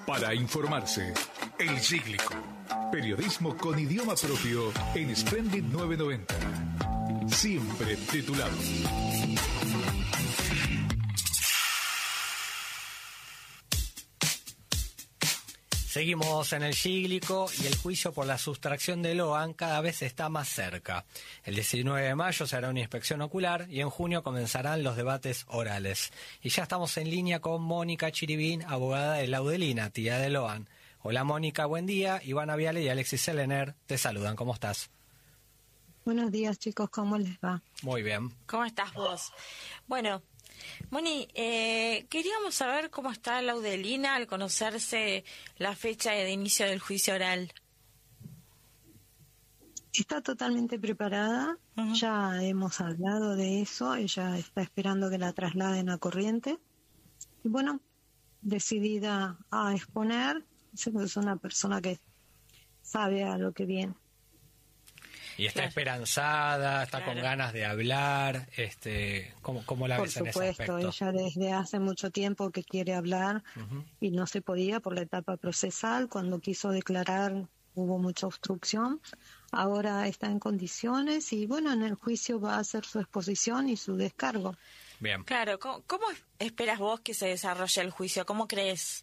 Para informarse, El Cíclico. Periodismo con idioma propio en Splendid 990. Siempre titulado. Seguimos en El Cíclico y el juicio por la sustracción de Loan cada vez está más cerca. El 19 de mayo se hará una inspección ocular y en junio comenzarán los debates orales. Y ya estamos en línea con Mónica Chiribín, abogada de Laudelina, tía de Loan. Hola Mónica, buen día. Ivana Viale y Alexis Selener te saludan. ¿Cómo estás? Buenos días chicos, ¿cómo les va? Muy bien. ¿Cómo estás vos? Bueno, Moni, queríamos saber cómo está Laudelina al conocerse la fecha de inicio del juicio oral. Está totalmente preparada, ya hemos hablado de eso, ella está esperando que la trasladen a Corrientes. Y bueno, decidida a exponer, es una persona que sabe a lo que viene. Y está Claro. esperanzada, está Claro. con ganas de hablar, ¿cómo la ves en ese Por supuesto, aspecto? ella desde hace mucho tiempo que quiere hablar y no se podía por la etapa procesal. Cuando quiso declarar hubo mucha obstrucción. Ahora está en condiciones y bueno, en el juicio va a hacer su exposición y su descargo. Bien. Claro, ¿cómo esperas vos que se desarrolle el juicio? ¿Cómo crees?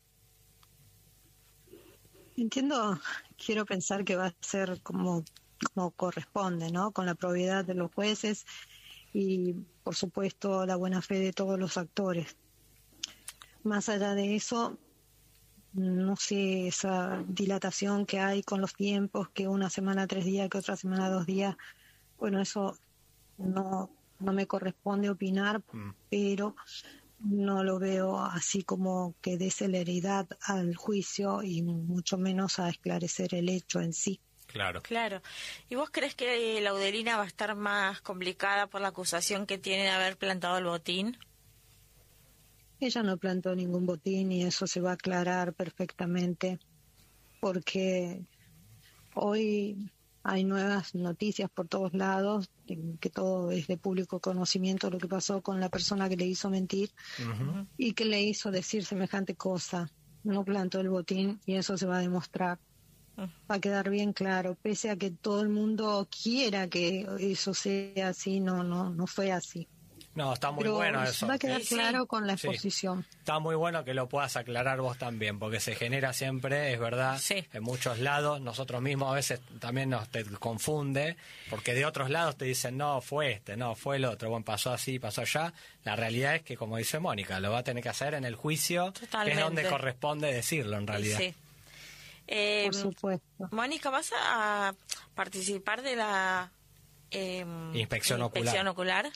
Quiero pensar que va a ser como corresponde, ¿no? Con la probidad de los jueces y, por supuesto, la buena fe de todos los actores. Más allá de eso, no sé, esa dilatación que hay con los tiempos, que una semana 3 días, que otra semana 2 días, bueno, eso no me corresponde opinar, pero no lo veo así como que dé celeridad al juicio y mucho menos a esclarecer el hecho en sí. Claro. Claro. ¿Y vos crees que Laudelina va a estar más complicada por la acusación que tiene de haber plantado el botín? Ella no plantó ningún botín y eso se va a aclarar perfectamente porque hoy hay nuevas noticias por todos lados, que todo es de público conocimiento lo que pasó con la persona que le hizo mentir y que le hizo decir semejante cosa. No plantó el botín y eso se va a demostrar. Va a quedar bien claro, pese a que todo el mundo quiera que eso sea así, no fue así. No, está muy Pero bueno eso. va a quedar Sí, claro sí. con la Sí. exposición. Está muy bueno que lo puedas aclarar vos también, porque se genera siempre, es verdad, Sí. en muchos lados, nosotros mismos a veces también nos te confunde, porque de otros lados te dicen, no, fue este, no, fue el otro, bueno, pasó así, pasó allá. La realidad es que, como dice Mónica, lo va a tener que hacer en el juicio, que es Totalmente. donde corresponde decirlo en realidad. Sí. Por supuesto. Mónica, ¿vas a participar de la Inspección ocular?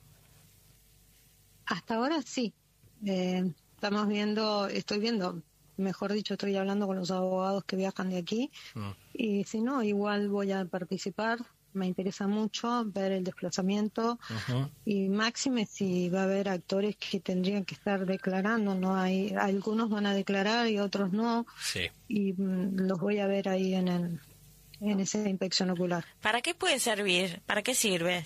Hasta ahora sí. Estoy viendo, mejor dicho, estoy hablando con los abogados que viajan de aquí. Y si no, igual voy a participar. Me interesa mucho ver el desplazamiento y máxime si va a haber actores que tendrían que estar declarando. No hay, algunos van a declarar y otros no. Sí. Y los voy a ver ahí en esa inspección ocular. ¿Para qué puede servir? ¿Para qué sirve?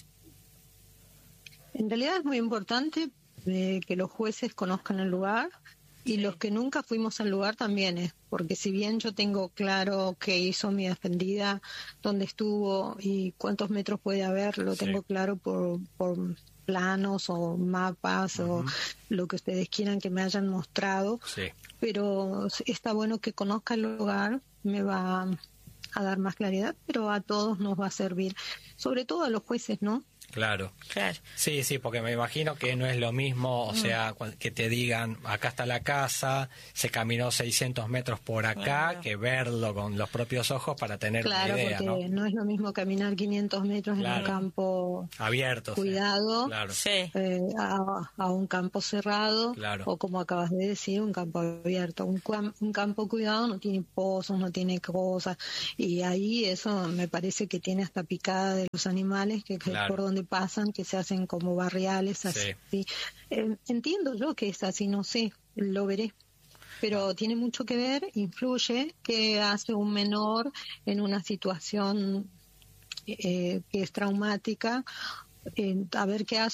En realidad es muy importante que los jueces conozcan el lugar y los que nunca fuimos al lugar también porque si bien yo tengo claro qué hizo mi defendida, dónde estuvo y cuántos metros puede haber, lo tengo claro por planos o mapas o lo que ustedes quieran que me hayan mostrado, pero está bueno que conozca el lugar, me va a dar más claridad, pero a todos nos va a servir, sobre todo a los jueces, ¿no? Claro. Claro. Sí, porque me imagino que no es lo mismo, o sea, que te digan, acá está la casa, se caminó 600 metros por acá, que verlo con los propios ojos para tener una idea, porque no es lo mismo caminar 500 metros en un campo abierto, cuidado, Sí. A un campo cerrado, Claro. o como acabas de decir, un campo abierto. Un campo cuidado no tiene pozos, no tiene cosas, y ahí eso me parece que tiene hasta picada de los animales que por donde pasan, que se hacen como barriales, así. Entiendo yo que es así, no sé, lo veré. Pero tiene mucho que ver, influye, que hace un menor en una situación que es traumática, a ver qué hace